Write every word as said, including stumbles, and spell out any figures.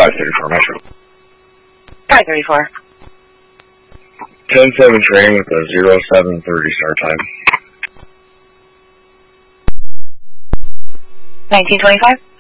five thirty-four Metro. five thirty-four. ten seven train with a zero seven thirty start time. nineteen twenty-five.